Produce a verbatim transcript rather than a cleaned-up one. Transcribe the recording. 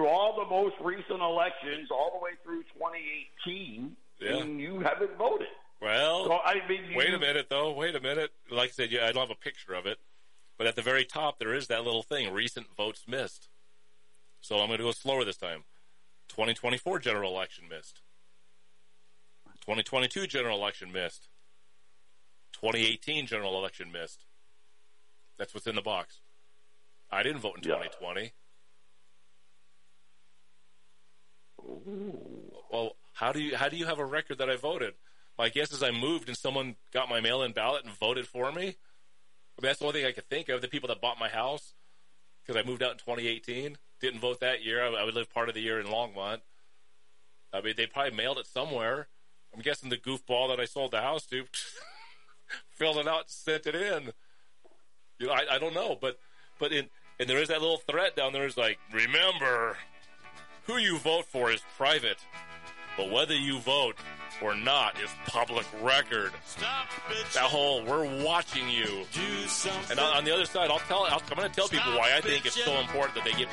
all the most recent elections, all the way through twenty eighteen, yeah. and you haven't voted. Well, so, I mean, you, wait a minute, though. Wait a minute. Like I said, yeah, I don't have a picture of it. But at the very top, there is that little thing, recent votes missed. So I'm going to go slower this time. twenty twenty-four general election missed. twenty twenty-two general election missed. twenty eighteen general election missed. That's what's in the box. I didn't vote in yeah. twenty twenty. Ooh. Well, how do you how do you have a record that I voted? My guess is I moved and someone got my mail-in ballot and voted for me. I mean, that's the only thing I could think of. The people that bought my house, because I moved out in twenty eighteen, didn't vote that year. I, I would live part of the year in Longmont. I mean, they probably mailed it somewhere. I'm guessing the goofball that I sold the house to filled it out, sent it in. You know, I, I don't know, but but in and there is that little threat down there is like, remember, who you vote for is private, but whether you vote or not is public record. Stop it. That whole we're watching you. Do something. And on, on the other side, I'll tell. I'll, I'm going to tell people why I think it's so important that they get